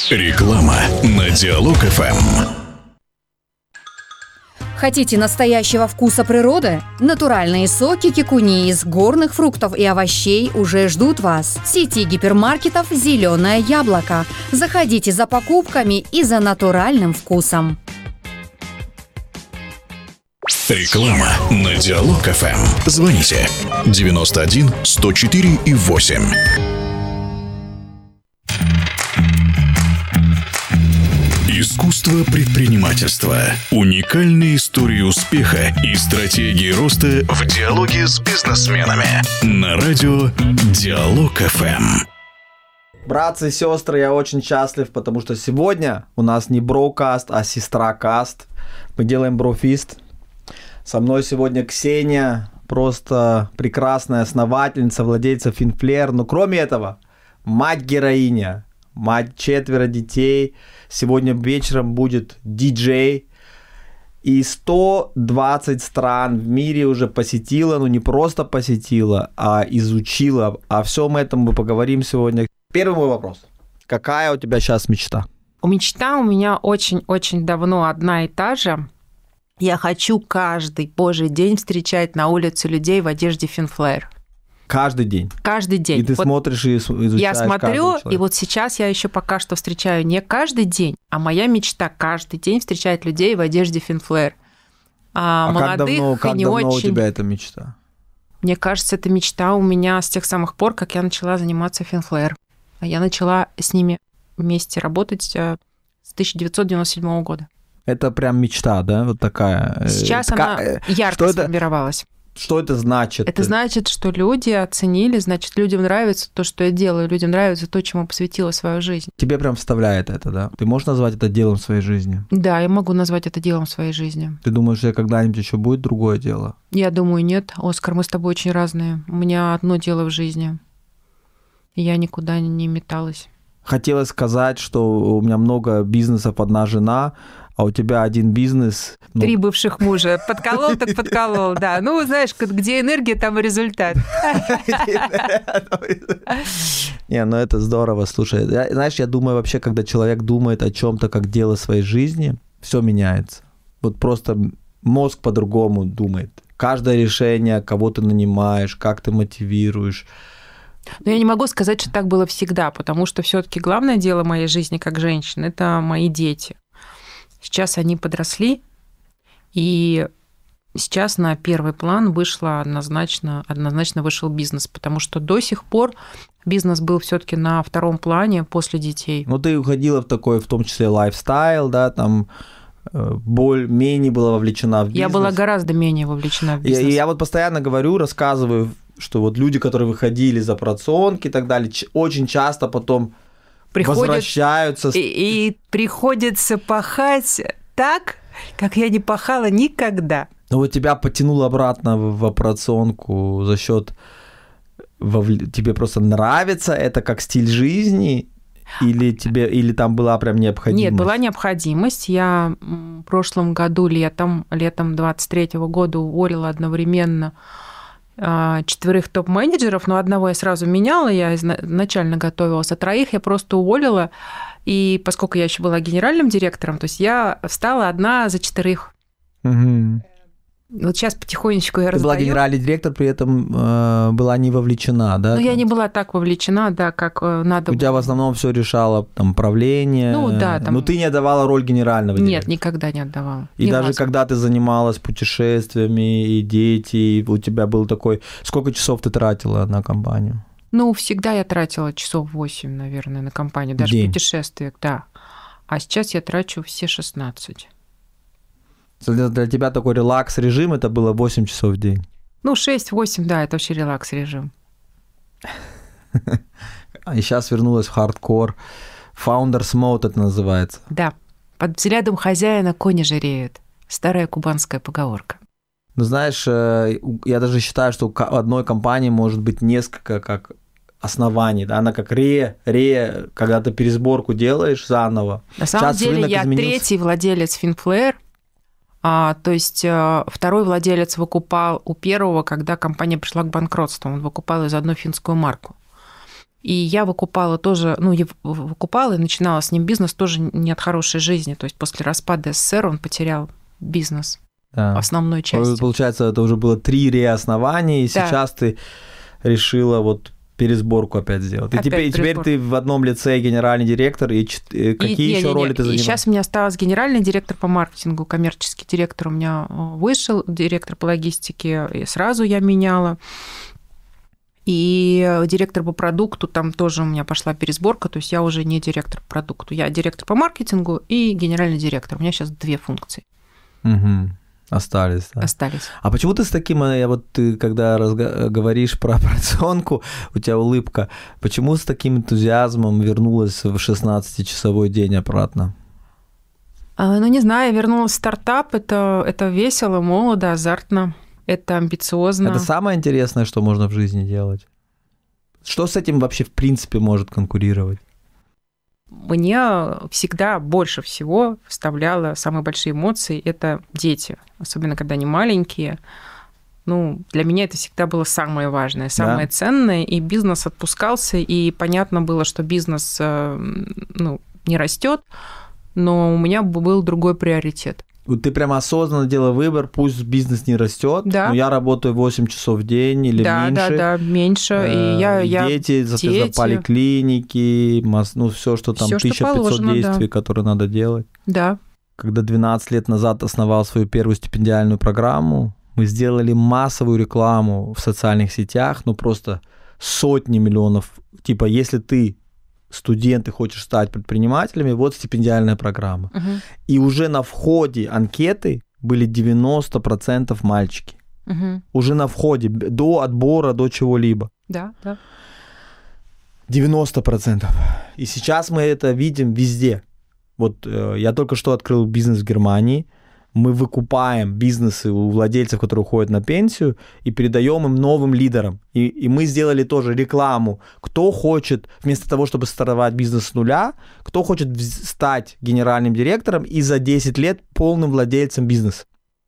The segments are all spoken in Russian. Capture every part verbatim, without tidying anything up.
Реклама на Диалог-эф эм. Хотите настоящего вкуса природы? Натуральные соки кикуни из горных фруктов и овощей уже ждут вас. В сети гипермаркетов «Зеленое яблоко». Заходите за покупками и за натуральным вкусом. Реклама на Диалог-эф эм. Звоните девяносто один сто четыре и восемь. Искусство предпринимательства. Уникальные истории успеха и стратегии роста в диалоге с бизнесменами. На радио Диалог-эф эм. Братцы и сестры, я очень счастлив, потому что сегодня у нас не брокаст, а сестра-каст. Мы делаем брофист. Со мной сегодня Ксения, просто прекрасная основательница, владельца Finflair. Но кроме этого, мать-героиня, мать четверо детей. Сегодня вечером будет диджей. И сто двадцать стран в мире уже посетила, ну не просто посетила, а изучила. О всем этом мы поговорим сегодня. Первый мой вопрос. Какая у тебя сейчас мечта? Мечта у меня очень-очень давно одна и та же. Я хочу каждый божий день встречать на улице людей в одежде Finflair. Каждый день? Каждый день. И ты вот смотришь и изучаешь. Я смотрю, и вот сейчас я еще пока что встречаю не каждый день, а моя мечта каждый день встречать людей в одежде Finflair. А, а молодых как давно, как и не давно очень... у тебя эта мечта? Мне кажется, эта мечта у меня с тех самых пор, как я начала заниматься Finflair. Я начала с ними вместе работать с тысяча девятьсот девяносто седьмого года. Это прям мечта, да? Вот такая. Сейчас Така... она ярко сформировалась. Что это значит? Это значит, что люди оценили, значит, людям нравится то, что я делаю, людям нравится то, чему посвятила свою жизнь. Тебе прям вставляет это, да? Ты можешь назвать это делом своей жизни? Да, я могу назвать это делом своей жизни. Ты думаешь, что когда-нибудь еще будет другое дело? Я думаю, нет. Оскар, мы с тобой очень разные. У меня одно дело в жизни. Я никуда не металась. Хотелось сказать, что у меня много бизнесов, одна жена, а у тебя один бизнес. Ну... Три бывших мужа. Подколол, так подколол, да. Ну, знаешь, где энергия, там и результат. Не, ну это здорово, слушай. Знаешь, я думаю, вообще, когда человек думает о чем-то как дело своей жизни, все меняется. Вот просто мозг по-другому думает. Каждое решение, кого ты нанимаешь, как ты мотивируешь. Но я не могу сказать, что так было всегда, потому что все-таки главное дело моей жизни как женщины – это мои дети. Сейчас они подросли, и сейчас на первый план вышло однозначно, однозначно вышел бизнес, потому что до сих пор бизнес был все-таки на втором плане после детей. Ну, ты уходила в такой, в том числе, лайфстайл, да, там более-менее была вовлечена в бизнес. Я была гораздо менее вовлечена в бизнес. И я, я вот постоянно говорю, рассказываю, что вот люди, которые выходили из операционки и так далее, очень часто потом приходят, возвращаются. И, и приходится пахать так, как я не пахала никогда. Ну вот тебя потянуло обратно в операционку за счет вовл... тебе просто нравится это как стиль жизни, или тебе, или там была прям необходимость? Нет, была необходимость. Я в прошлом году летом, летом двадцать третьего года уволила одновременно четверых топ-менеджеров, но одного я сразу меняла, я изначально готовилась, а троих я просто уволила, и поскольку я еще была генеральным директором, то есть я встала одна за четырех. Угу. Вот сейчас потихонечку я Ты раздаю. была генеральный директор, при этом э, была не вовлечена, да? Ну, я не была так вовлечена, да, как надо. У тебя в основном все решало там правление. Ну, да. Там... Но ты не отдавала роль генерального директора? Нет, никогда не отдавала. И не даже вас. Когда ты занималась путешествиями, и дети, и у тебя был такой... Сколько часов ты тратила на компанию? Ну, всегда я тратила часов восемь, наверное, на компанию, даже в путешествиях, да. А сейчас я трачу все шестнадцать. Для тебя такой релакс-режим, это было восемь часов в день? Ну, шесть-восемь, да, это вообще релакс-режим. И сейчас вернулась в хардкор. Founders Mode это называется. Да. Под взглядом хозяина кони жиреют. Старая кубанская поговорка. Ну, знаешь, я даже считаю, что у одной компании может быть несколько как оснований, да, она как ре, ре, когда ты пересборку делаешь заново. На самом Сейчас деле я изменился. Третий владелец Finflair. А, то есть второй владелец выкупал у первого, когда компания пришла к банкротству. Он выкупал из одну финскую марку. И я выкупала тоже, ну, я выкупала и начинала с ним бизнес тоже не от хорошей жизни. То есть после распада СССР он потерял бизнес, да. Основной частью. Получается, это уже было три реоснования, и да. Сейчас ты решила вот пересборку опять сделать. Опять и теперь, теперь ты в одном лице генеральный директор, и, и какие и, еще не, роли не, ты занимаешь? И сейчас у меня осталась генеральный директор по маркетингу, коммерческий директор у меня вышел, директор по логистике, и сразу я меняла. И директор по продукту, там тоже у меня пошла пересборка, то есть я уже не директор по продукту, я директор по маркетингу и генеральный директор. У меня сейчас две функции. Угу. Остались, да? Остались. А почему ты с таким, я вот ты, когда разго- говоришь про операционку, у тебя улыбка, почему с таким энтузиазмом вернулась в шестнадцатичасовой день обратно? А, ну, не знаю, я вернулась в стартап, это, это весело, молодо, азартно. Это амбициозно. Это самое интересное, что можно в жизни делать. Что с этим вообще в принципе может конкурировать? Мне всегда больше всего вставляло самые большие эмоции – это дети, особенно когда они маленькие. Ну, для меня это всегда было самое важное, самое да. ценное. И бизнес отпускался, и понятно было, что бизнес ну, не растет, но у меня был другой приоритет. Ты прямо осознанно делала выбор, пусть бизнес не растет, да. но я работаю восемь часов в день или да, меньше. Да, да, да, меньше. И я, и я... дети, дети. поликлиники, ну все, что там, всё, тысяча пятьсот положено, действий, да. которые надо делать. Да. Когда двенадцать лет назад основал свою первую стипендиальную программу, мы сделали массовую рекламу в социальных сетях, ну просто сотни миллионов. Типа, если ты студент и хочешь стать предпринимателями, вот стипендиальная программа. Uh-huh. И уже на входе анкеты были девяносто процентов мальчики. Uh-huh. Уже на входе, до отбора, до чего-либо. Да, да. девяносто процентов. И сейчас мы это видим везде. Вот э, я только что открыл бизнес в Германии. Мы выкупаем бизнесы у владельцев, которые уходят на пенсию, и передаем им новым лидерам. И, и мы сделали тоже рекламу. Кто хочет, вместо того, чтобы стартовать бизнес с нуля, кто хочет стать генеральным директором и за десять лет полным владельцем бизнеса.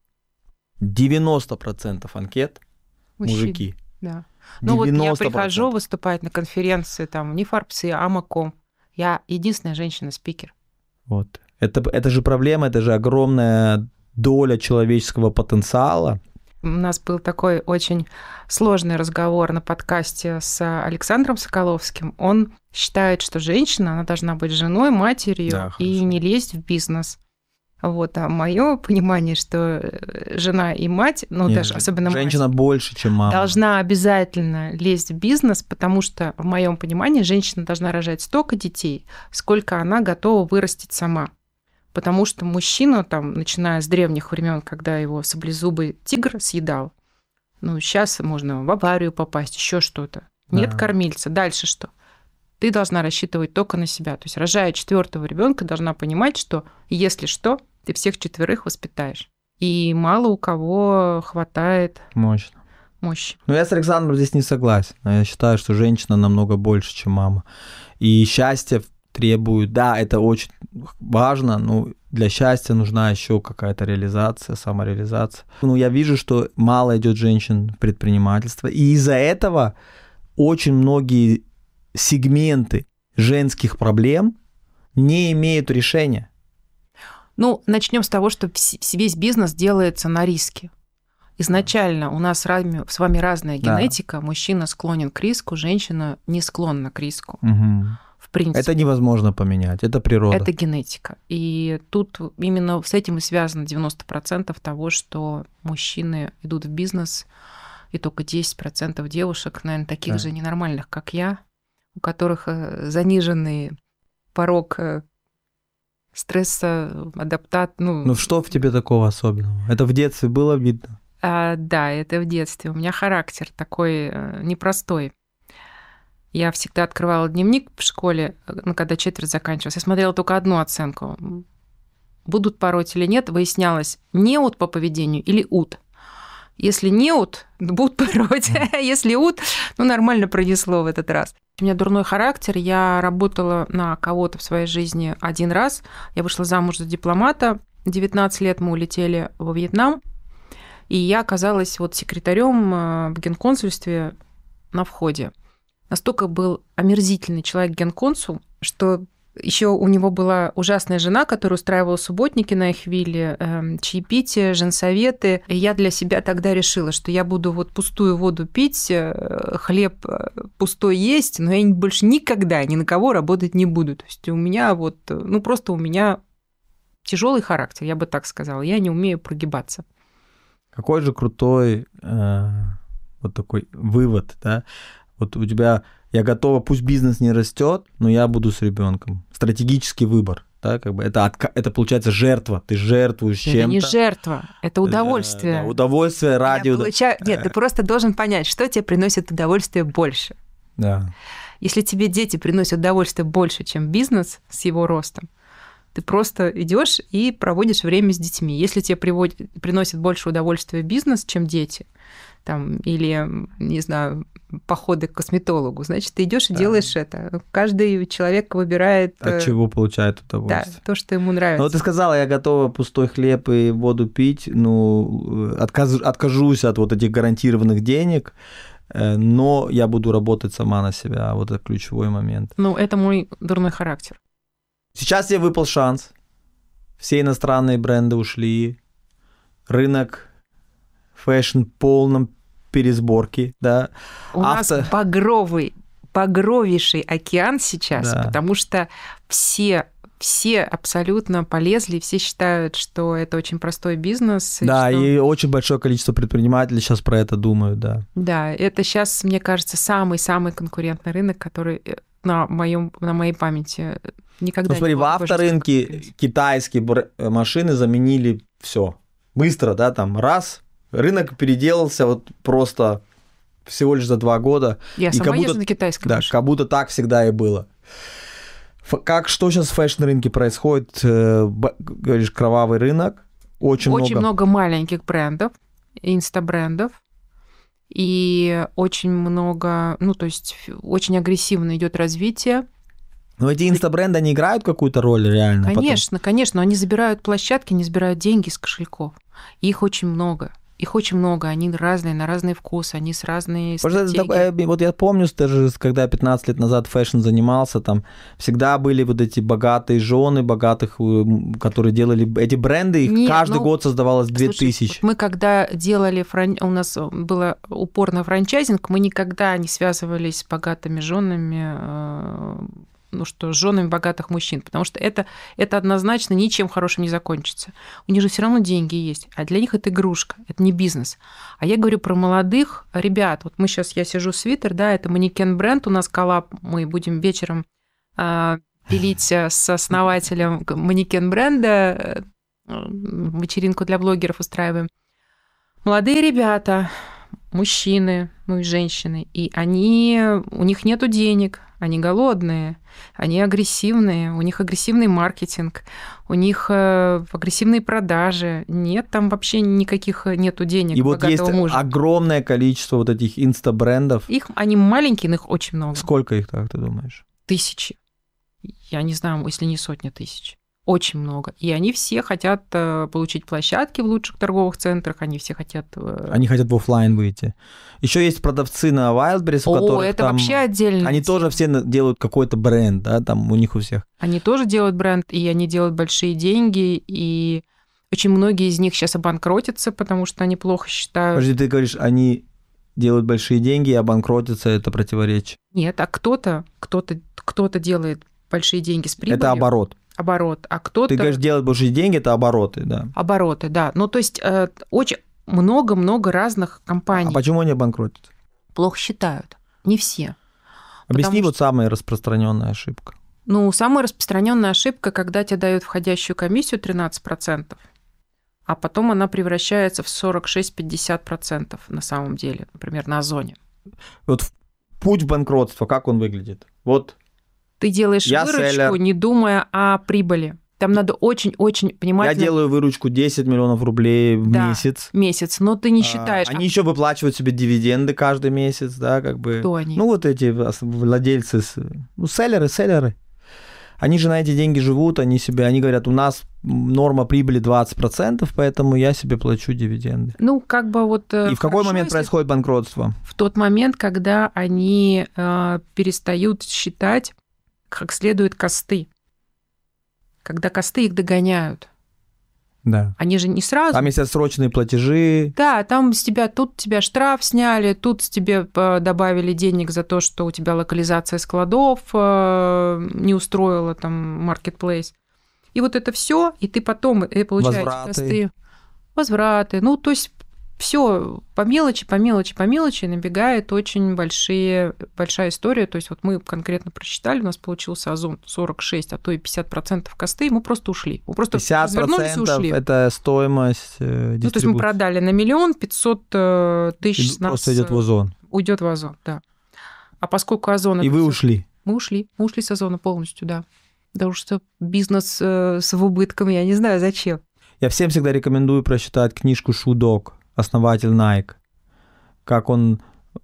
девяносто процентов анкет Мужчин, мужики. Да. Ну вот я прихожу выступать на конференции, там, не Фарбс, а Амаком. Я единственная женщина-спикер. Вот. Это, это же проблема, это же огромная доля человеческого потенциала. У нас был такой очень сложный разговор на подкасте с Александром Соколовским. Он считает, что женщина, она должна быть женой, матерью, да, и не лезть в бизнес. Вот, а мое понимание, что жена и мать, ну Нет, даже особенно женщина мать, больше, чем мама, должна обязательно лезть в бизнес, потому что в моем понимании женщина должна рожать столько детей, сколько она готова вырастить сама. Потому что мужчина, там, начиная с древних времен, когда его саблезубый тигр съедал, ну, сейчас можно в аварию попасть, еще что-то. Нет да. кормильца. Дальше что? Ты должна рассчитывать только на себя. То есть, рожая четвертого ребенка, должна понимать, что если что, ты всех четверых воспитаешь. И мало у кого хватает Мощно. мощи. Но я с Александром здесь не согласен. Я считаю, что женщина намного больше, чем мама. И счастье требует, да, это очень важно, но для счастья нужна еще какая-то реализация, самореализация. Ну, я вижу, что мало идет женщин в предпринимательство, и из-за этого очень многие сегменты женских проблем не имеют решения. Ну, начнем с того, что весь бизнес делается на риске. Изначально у нас с вами разная генетика. Да. Мужчина склонен к риску, женщина не склонна к риску. Угу. В принципе. Это невозможно поменять, это природа. Это генетика. И тут именно с этим и связано девяносто процентов того, что мужчины идут в бизнес, и только десять процентов девушек, наверное, таких да. же ненормальных, как я, у которых заниженный порог стресса, адаптации. Ну, ну что в тебе такого особенного? Это в детстве было видно? А, да, это в детстве. У меня характер такой непростой. Я всегда открывала дневник в школе, ну, когда четверть заканчивалась. Я смотрела только одну оценку. Будут пороть или нет, выяснялось, неуд по поведению или уд. Если неуд, будут пороть. Если уд, ну, нормально пронесло в этот раз. У меня дурной характер. Я работала на кого-то в своей жизни один раз. Я вышла замуж за дипломата. девятнадцать лет мы улетели во Вьетнам. И я оказалась вот секретарем в генконсульстве на входе. настолько был омерзительный человек генконсул, что еще у него была ужасная жена, которая устраивала субботники на их вилле, э, чаепитие, женсоветы. И я для себя тогда решила, что я буду вот пустую воду пить, э, хлеб пустой есть, но я больше никогда ни на кого работать не буду. То есть у меня вот, ну просто у меня тяжелый характер, я бы так сказала. Я не умею прогибаться. Какой же крутой э, вот такой вывод, да? Вот у тебя... Я готова, пусть бизнес не растет, но я буду с ребенком. Стратегический выбор, да, как бы это, отка... это получается жертва. Ты жертвуешь чем-то. Это не жертва, это удовольствие. Да, удовольствие ради... Я получаю... Нет, ты просто должен понять, что тебе приносит удовольствие больше. Да. Если тебе дети приносят удовольствие больше, чем бизнес с его ростом, ты просто идешь и проводишь время с детьми. Если тебе приводит, приносит больше удовольствия бизнес, чем дети, там, или, не знаю, походы к косметологу, значит, ты идешь и да. делаешь это. Каждый человек выбирает... От чего получает удовольствие. Да, то, что ему нравится. Ну, вот ты сказала, я готова пустой хлеб и воду пить, ну, отказ, откажусь от вот этих гарантированных денег, но я буду работать сама на себя. Вот это ключевой момент. Ну, это мой дурной характер. Сейчас тебе выпал шанс. Все иностранные бренды ушли. Рынок фэшн в полном пересборке, да. У Авто... нас багровый, багровейший океан сейчас, да. потому что все, все абсолютно полезли, все считают, что это очень простой бизнес. Да, и, что... и очень большое количество предпринимателей сейчас про это думают, да. Да, это сейчас, мне кажется, самый-самый конкурентный рынок, который на, моем, на моей памяти никогда ну, смотри, не в авторынке китайские машины заменили все. Быстро, да, там раз... Рынок переделался вот просто всего лишь за два года. Я и сама как будто, езжу на китайском. Да, как будто так всегда и было. Как, что сейчас в фэшн-рынке происходит? Говоришь, кровавый рынок. Очень, очень много... много маленьких брендов, инстабрендов. И очень много, ну, то есть очень агрессивно идет развитие. Но эти инстабренды, они играют какую-то роль реально? Конечно, потом? конечно. Они забирают площадки, они забирают деньги из кошельков. И их очень много. Их очень много, они разные, на разный вкус, они с разной стратегией. Вот я помню, даже когда пятнадцать лет назад фэшн занимался, там всегда были вот эти богатые жены, богатых, которые делали эти бренды, их Нет, каждый ну, год создавалось две тысячи. Слушай, мы когда делали, фран... у нас было упор на франчайзинг, мы никогда не связывались с богатыми женами, ну что, с женами богатых мужчин, потому что это, это однозначно ничем хорошим не закончится. У них же все равно деньги есть, а для них это игрушка, это не бизнес. А я говорю про молодых ребят. Вот мы сейчас, я сижу в свитер, да, это манекен-бренд, у нас коллаб, мы будем вечером э, пилить с основателем манекен-бренда, э, вечеринку для блогеров устраиваем. Молодые ребята, мужчины, ну и женщины, и они, у них нету денег, они голодные, они агрессивные, у них агрессивный маркетинг, у них агрессивные продажи, нет там вообще никаких нету денег. И вот есть мужа. Огромное количество вот этих инстабрендов. Их, они маленькие, но их очень много. Сколько их так, ты думаешь? Тысячи. Я не знаю, если не сотни тысяч. Очень много. И они все хотят получить площадки в лучших торговых центрах, они все хотят... Они хотят в офлайн выйти. Еще есть продавцы на Wildberries, у которых О, это там... вообще отдельно. Они тоже все делают какой-то бренд, да, там у них у всех. Они тоже делают бренд, и они делают большие деньги, и очень многие из них сейчас обанкротятся, потому что они плохо считают... Подожди, ты говоришь, они делают большие деньги, и обанкротятся, это противоречие. Нет, а кто-то, кто-то, кто-то делает большие деньги с прибылью. Это оборот. Оборот, а кто-то... Ты говоришь, делать большие деньги, это обороты, да. Обороты, да. Ну, то есть э, очень много-много разных компаний. А почему они банкротятся? Плохо считают. Не все. Объясни Потому вот что... самая распространенная ошибка. Ну, самая распространенная ошибка, когда тебе дают входящую комиссию тринадцать процентов, а потом она превращается в сорок шесть - пятьдесят процентов на самом деле, например, на Озоне. Вот путь в банкротство, как он выглядит? Вот... Ты делаешь я выручку, селлер. Не думая о прибыли. Там надо очень-очень понимать... Я делаю выручку десять миллионов рублей в да, месяц. месяц, но ты не считаешь... А, они а... еще выплачивают себе дивиденды каждый месяц, да, как бы... Кто они? Ну, вот эти владельцы, ну, селлеры, селлеры. Они же на эти деньги живут, они себе, они говорят, у нас норма прибыли двадцать процентов, поэтому я себе плачу дивиденды. Ну, как бы вот... И в какой хорошо, момент происходит банкротство? В тот момент, когда они э, перестают считать как следует косты. Когда косты их догоняют. Да. Они же не сразу... Там есть отсроченные платежи. Да, там с тебя, тут тебя штраф сняли, тут с тебе добавили денег за то, что у тебя локализация складов не устроила там marketplace. И вот это все, и ты потом и получаешь Возвраты. косты, возвраты. Ну, то есть все по мелочи, по мелочи, по мелочи набегает очень большие, большая история. То есть вот мы конкретно просчитали, у нас получился Озон сорок шесть, а то и пятьдесят процентов косты, и мы просто ушли. Мы просто развернулись и ушли. Это стоимость э, Ну, то есть мы продали на миллион пятьсот тысяч. И просто идет в Озон. Уйдет в Озон, да. А поскольку Озон... И вы всё... ушли? Мы ушли. Мы ушли с Озона полностью, да. Потому что бизнес э, с убытком, я не знаю, зачем. Я всем всегда рекомендую прочитать книжку Шудок, основатель Nike. Как он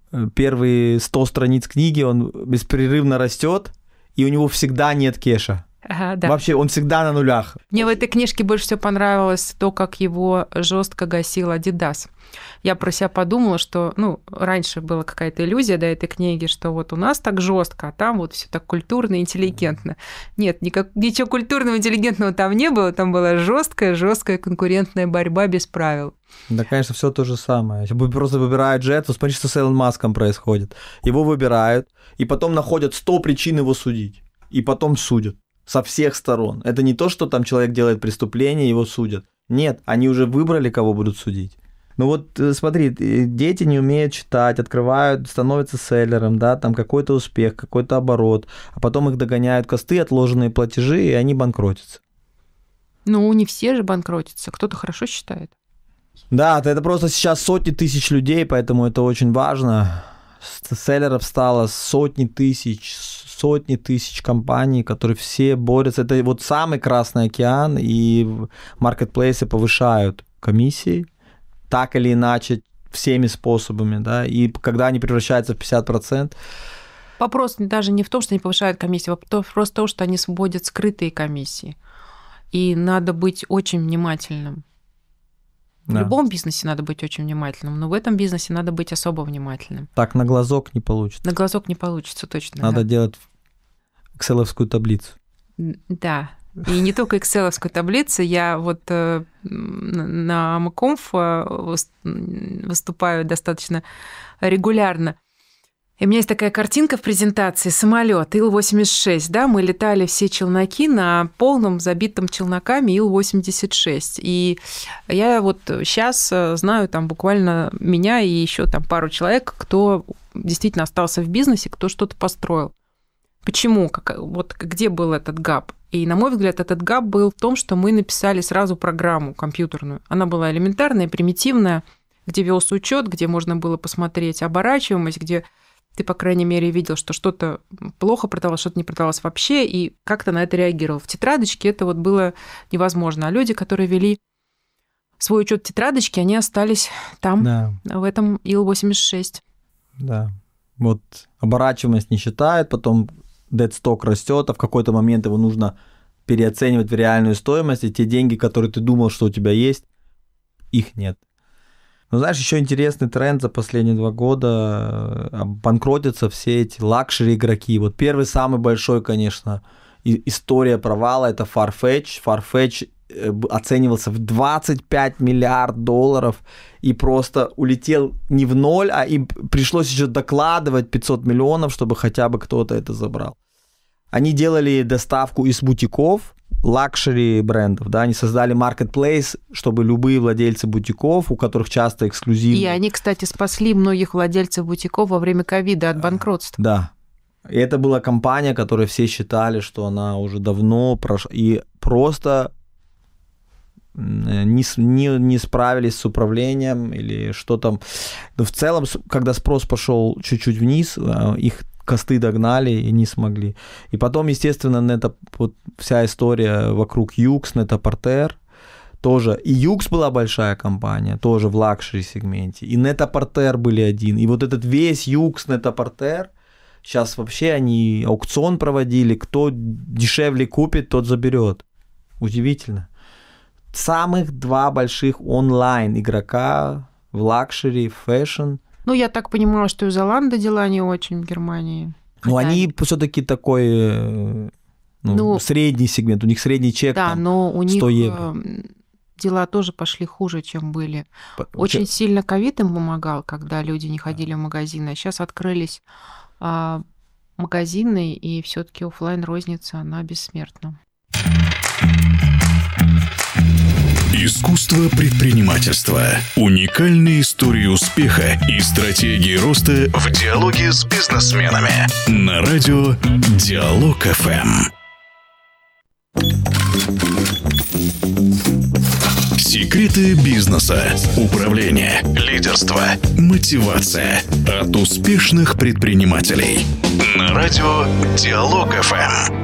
первые сто страниц книги, он беспрерывно растет, и у него всегда нет кэша. Ага, да. Вообще, он всегда на нулях. Мне в этой книжке больше всего понравилось то, как его жестко гасил Adidas. Я про себя подумала, что, ну, раньше была какая-то иллюзия до этой книги, что вот у нас так жестко, а там вот все так культурно и интеллигентно. Нет, никак, ничего культурного и интеллигентного там не было, там была жесткая, жесткая конкурентная борьба без правил. Да, конечно, все то же самое. Просто выбирают Джет, вот смотри, что с Элон Маском происходит. Его выбирают, и потом находят сто причин его судить, и потом судят. Со всех сторон. Это не то, что там человек делает преступление, его судят. Нет, они уже выбрали, кого будут судить. Ну вот смотри, дети не умеют читать, открывают, становятся селлером, да, там какой-то успех, какой-то оборот, а потом их догоняют косты, отложенные платежи, и они банкротятся. Ну, не все же банкротятся, кто-то хорошо считает. Да, это просто сейчас сотни тысяч людей, поэтому это очень важно. Селлеров стало сотни тысяч, сотни тысяч компаний, которые все борются. Это вот самый Красный океан, и маркетплейсы повышают комиссии, так или иначе, всеми способами, да, и когда они превращаются в пятьдесят процентов. Вопрос даже не в том, что они повышают комиссию, вопрос в том, что они вводят скрытые комиссии. И надо быть очень внимательным. В Да. любом бизнесе надо быть очень внимательным, но в этом бизнесе надо быть особо внимательным. Так на глазок не получится. На глазок не получится, точно. Надо да. делать экселовскую таблицу. Да. И не только экселовскую таблицу. Я вот э, на МКОМФ выступаю достаточно регулярно. И у меня есть такая картинка в презентации. Самолет Ил восемьдесят шесть, да, мы летали все челноки на полном забитом челноками Ил восемьдесят шесть. И я вот сейчас знаю там буквально меня и еще там пару человек, кто действительно остался в бизнесе, кто что-то построил. Почему? Как, вот где был этот гап? И, на мой взгляд, этот гап был в том, что мы написали сразу программу компьютерную. Она была элементарная, примитивная, где велся учет, где можно было посмотреть оборачиваемость, где ты, по крайней мере, видел, что что-то плохо продавалось, что-то не продавалось вообще, и как-то на это реагировал. В тетрадочке это вот было невозможно. А люди, которые вели свой учет в тетрадочке, они остались там, Да. в этом Ил восемьдесят шесть. Да. Вот оборачиваемость не считает, потом дедсток растет, а в какой-то момент его нужно переоценивать в реальную стоимость, и те деньги, которые ты думал, что у тебя есть, их нет. Но знаешь, еще интересный тренд за последние два года, банкротятся все эти лакшери игроки. Вот первый самый большой, конечно, история провала — это Farfetch. Farfetch оценивался в двадцать пять миллиардов долларов и просто улетел не в ноль, а им пришлось еще докладывать пятьсот миллионов, чтобы хотя бы кто-то это забрал. Они делали доставку из бутиков, лакшери брендов, да, они создали marketplace, чтобы любые владельцы бутиков, у которых часто эксклюзивные... И они, кстати, спасли многих владельцев бутиков во время ковида от банкротства. Да. И это была компания, которую все считали, что она уже давно прошла, и просто не, не, не справились с управлением или что там. Но в целом, когда спрос пошел чуть-чуть вниз, их косты догнали и не смогли. И потом, естественно, это, вот вся история вокруг Юкс, Net-a-Porter тоже. И Юкс была большая компания, тоже в лакшери сегменте. И Net-a-Porter были один. И вот этот весь Юкс, Net-a-Porter Сейчас вообще они аукцион проводили, кто дешевле купит, тот заберет. Удивительно. Самых два больших онлайн игрока в лакшери, в фэшн. Ну, я так понимаю, что и Zalando дела не очень в Германии. Ну, Хотя... они все-таки такой ну, ну, средний сегмент, у них средний чек да, там но у сто них евро. Дела тоже пошли хуже, чем были. По... Очень Че... сильно ковид им помогал, когда люди не ходили в магазины. А сейчас открылись а, магазины, и все-таки офлайн розница, она бессмертна. Искусство предпринимательства. Уникальные истории успеха и стратегии роста в диалоге с бизнесменами. На радио Диалог эф эм. Секреты бизнеса, управления, лидерства, мотивация от успешных предпринимателей. На радио Диалог эф эм.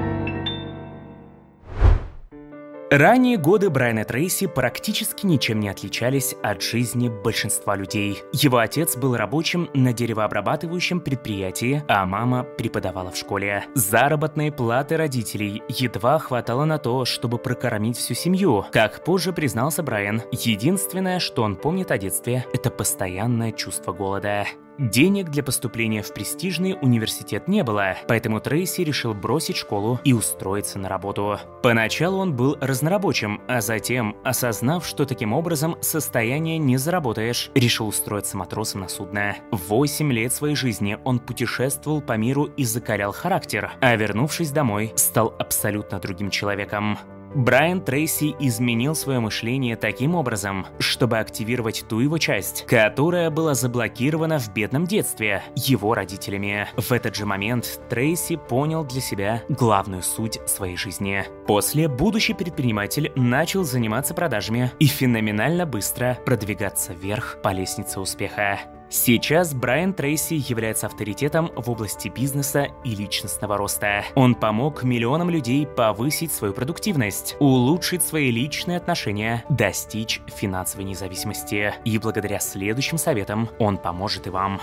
Ранние годы Брайана Трейси практически ничем не отличались от жизни большинства людей. Его отец был рабочим на деревообрабатывающем предприятии, а мама преподавала в школе. Заработной платы родителей едва хватало на то, чтобы прокормить всю семью. Как позже признался Брайан, единственное, что он помнит о детстве, это постоянное чувство голода. Денег для поступления в престижный университет не было, поэтому Трейси решил бросить школу и устроиться на работу. Поначалу он был разнорабочим, а затем, осознав, что таким образом состояние не заработаешь, решил устроиться матросом на судно. Восемь лет своей жизни он путешествовал по миру и закалял характер, а вернувшись домой, стал абсолютно другим человеком. Брайан Трейси изменил свое мышление таким образом, чтобы активировать ту его часть, которая была заблокирована в бедном детстве его родителями. В этот же момент Трейси понял для себя главную суть своей жизни. После будущий предприниматель начал заниматься продажами и феноменально быстро продвигаться вверх по лестнице успеха. Сейчас Брайан Трейси является авторитетом в области бизнеса и личностного роста. Он помог миллионам людей повысить свою продуктивность, улучшить свои личные отношения, достичь финансовой независимости. И благодаря следующим советам он поможет и вам.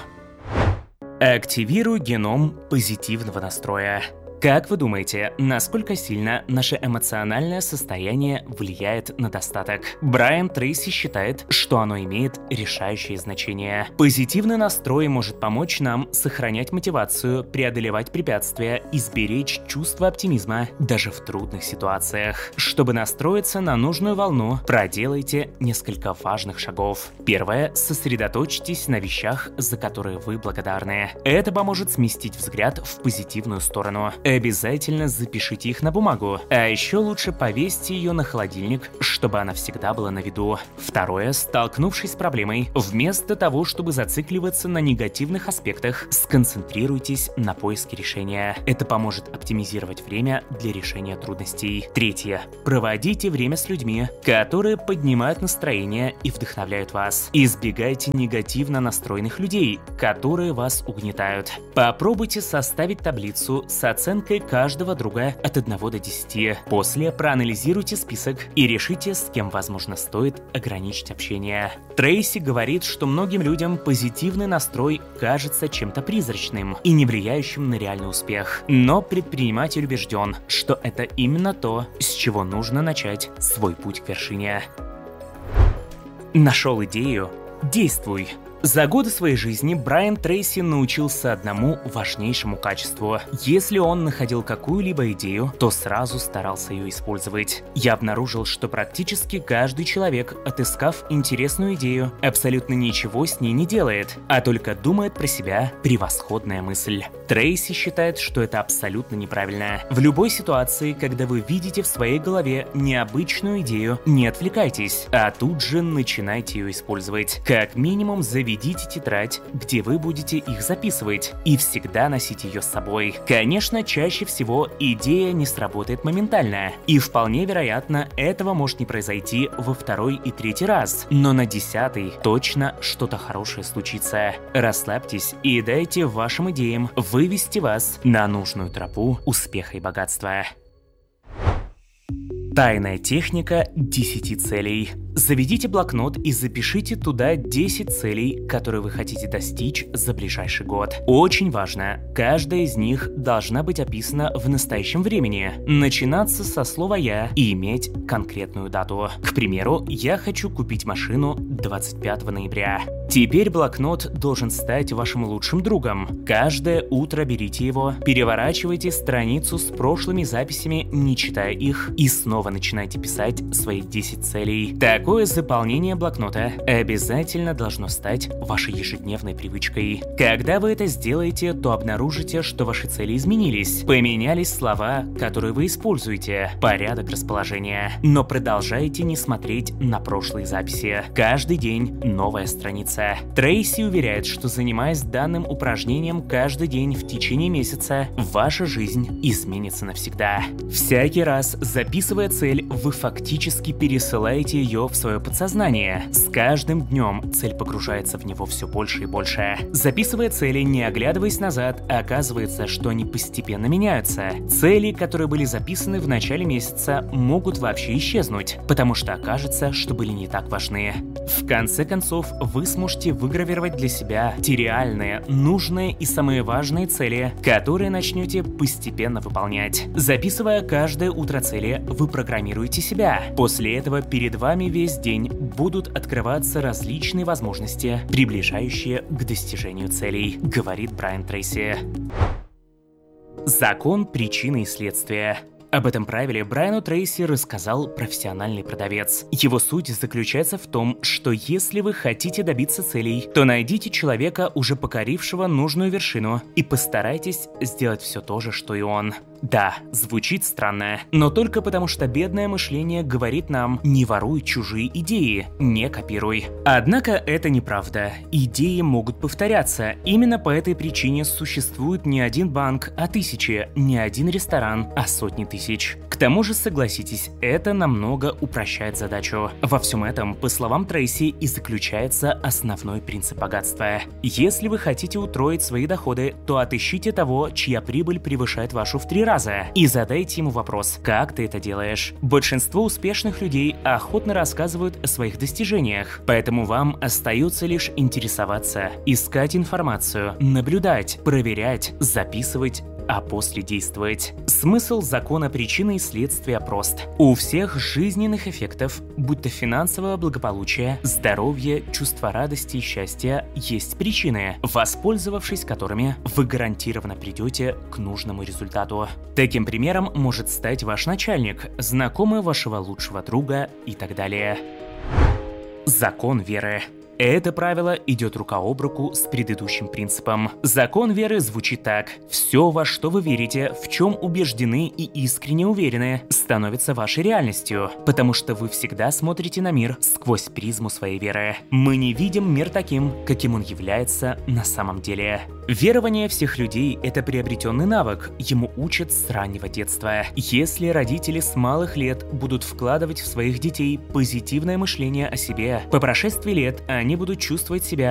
Активируй геном позитивного настроя. Как вы думаете, насколько сильно наше эмоциональное состояние влияет на достаток? Брайан Трейси считает, что оно имеет решающее значение. Позитивный настрой может помочь нам сохранять мотивацию, преодолевать препятствия и сберечь чувство оптимизма даже в трудных ситуациях. Чтобы настроиться на нужную волну, проделайте несколько важных шагов. Первое. Сосредоточьтесь на вещах, за которые вы благодарны. Это поможет сместить взгляд в позитивную сторону. Обязательно запишите их на бумагу, а еще лучше повесьте ее на холодильник, чтобы она всегда была на виду. Второе. Столкнувшись с проблемой, вместо того, чтобы зацикливаться на негативных аспектах, сконцентрируйтесь на поиске решения. Это поможет оптимизировать время для решения трудностей. Третье. Проводите время с людьми, которые поднимают настроение и вдохновляют вас. Избегайте негативно настроенных людей, которые вас угнетают. Попробуйте составить таблицу с оценкой каждого друга от одного до десяти. После проанализируйте список и решите, с кем, возможно, стоит ограничить общение. Трейси говорит, что многим людям позитивный настрой кажется чем-то призрачным и не влияющим на реальный успех. Но предприниматель убежден, что это именно то, с чего нужно начать свой путь к вершине. Нашел идею? Действуй! За годы своей жизни Брайан Трейси научился одному важнейшему качеству. Если он находил какую-либо идею, то сразу старался ее использовать. Я обнаружил, что практически каждый человек, отыскав интересную идею, абсолютно ничего с ней не делает, а только думает про себя. Превосходная мысль. Трейси считает, что это абсолютно неправильно. В любой ситуации, когда вы видите в своей голове необычную идею, не отвлекайтесь, а тут же начинайте ее использовать. Как минимум заведите Ведите тетрадь, где вы будете их записывать, и всегда носите ее с собой. Конечно, чаще всего идея не сработает моментально, и вполне вероятно, этого может не произойти во второй и третий раз, но на десятый точно что-то хорошее случится. Расслабьтесь и дайте вашим идеям вывести вас на нужную тропу успеха и богатства. Тайная техника десяти целей. Заведите блокнот и запишите туда десять целей, которые вы хотите достичь за ближайший год. Очень важно, каждая из них должна быть описана в настоящем времени, начинаться со слова «я» и иметь конкретную дату. К примеру, я хочу купить машину двадцать пятого ноября. Теперь блокнот должен стать вашим лучшим другом. Каждое утро берите его, переворачивайте страницу с прошлыми записями, не читая их, и снова начинайте писать свои десять целей. Такое заполнение блокнота обязательно должно стать вашей ежедневной привычкой. Когда вы это сделаете, то обнаружите, что ваши цели изменились. Поменялись слова, которые вы используете, порядок расположения. Но продолжайте не смотреть на прошлые записи. Каждый день новая страница. Трейси уверяет, что занимаясь данным упражнением каждый день в течение месяца, ваша жизнь изменится навсегда. Всякий раз, записывая цель, вы фактически пересылаете ее в свое подсознание. С каждым днем цель погружается в него все больше и больше. Записывая цели, не оглядываясь назад, оказывается, что они постепенно меняются. Цели, которые были записаны в начале месяца, могут вообще исчезнуть, потому что окажется, что были не так важны. В конце концов, вы сможете выгравировать для себя те реальные, нужные и самые важные цели, которые начнете постепенно выполнять. Записывая каждое утро цели, вы программируете себя. После этого перед вами весь день будут открываться различные возможности, приближающие к достижению целей, говорит Брайан Трейси. Закон причины и следствия. Об этом правиле Брайану Трейси рассказал профессиональный продавец. Его суть заключается в том, что если вы хотите добиться целей, то найдите человека, уже покорившего нужную вершину, и постарайтесь сделать все то же, что и он. Да, звучит странно, но только потому, что бедное мышление говорит нам: не воруй чужие идеи, не копируй. Однако это неправда. Идеи могут повторяться. Именно по этой причине существует не один банк, а тысячи, не один ресторан, а сотни тысяч. К тому же, согласитесь, это намного упрощает задачу. Во всем этом, по словам Трейси, и заключается основной принцип богатства. Если вы хотите утроить свои доходы, то отыщите того, чья прибыль превышает вашу в три раза. И задайте ему вопрос: как ты это делаешь? Большинство успешных людей охотно рассказывают о своих достижениях, поэтому вам остается лишь интересоваться, искать информацию, наблюдать, проверять, записывать, а после действовать. Смысл закона причины и следствия прост. У всех жизненных эффектов, будь то финансовое благополучие, здоровье, чувство радости и счастья, есть причины, воспользовавшись которыми вы гарантированно придете к нужному результату. Таким примером может стать ваш начальник, знакомый вашего лучшего друга и так далее. Закон веры. Это правило идет рука об руку с предыдущим принципом. Закон веры звучит так: все, во что вы верите, в чем убеждены и искренне уверены, становится вашей реальностью, потому что вы всегда смотрите на мир сквозь призму своей веры. Мы не видим мир таким, каким он является на самом деле. Верование всех людей – это приобретенный навык, ему учат с раннего детства. Если родители с малых лет будут вкладывать в своих детей позитивное мышление о себе, по прошествии лет они будут чувствовать себя